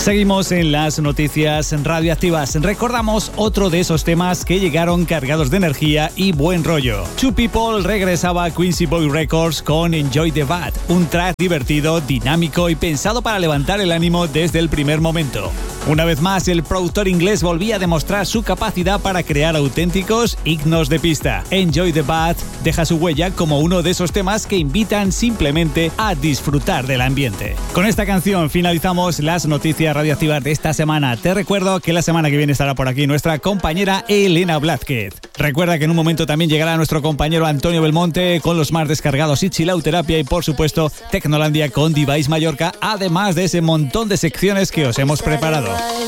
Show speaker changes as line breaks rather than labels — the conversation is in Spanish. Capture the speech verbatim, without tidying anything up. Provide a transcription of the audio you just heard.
Seguimos en las noticias radioactivas. Recordamos otro de esos temas que llegaron cargados de energía y buen rollo. Two People regresaba a Quincy Boy Records con Enjoy the Bad, un track divertido, dinámico y pensado para levantar el ánimo desde el primer momento. Una vez más, el productor inglés volvía a demostrar su capacidad para crear auténticos himnos de pista. Enjoy the Bad deja su huella como uno de esos temas que invitan simplemente a disfrutar del ambiente. Con esta canción finalizamos las noticias radioactivas de esta semana. Te recuerdo que la semana que viene estará por aquí nuestra compañera Elena Blázquez. Recuerda que en un momento también llegará nuestro compañero Antonio Belmonte con los más descargados y Chilauterapia y por supuesto Tecnolandia con Device Mallorca, además de ese montón de secciones que os hemos preparado.